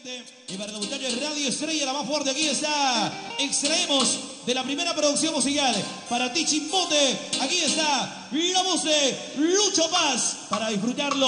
Chimbote. Y para debutar en Radio Estrella, la más fuerte, aquí está. Extraemos de la primera producción musical. Para ti, Chimbote, aquí está la voz de Lucho Paz. Para disfrutarlo.